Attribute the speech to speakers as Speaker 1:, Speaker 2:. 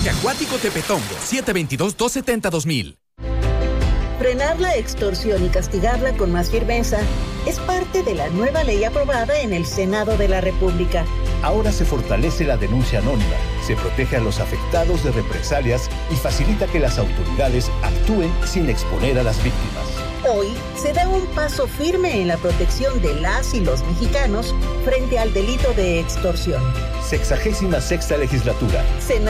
Speaker 1: Parque Acuático Tepetongo, 722-270-2000.
Speaker 2: Frenar la extorsión y castigarla con más firmeza es parte de la nueva ley aprobada en el Senado de la República.
Speaker 3: Ahora se fortalece la denuncia anónima, se protege a los afectados de represalias y facilita que las autoridades actúen sin exponer a las víctimas.
Speaker 2: Hoy se da un paso firme en la protección de las y los mexicanos frente al delito de extorsión.
Speaker 3: 66ª legislatura.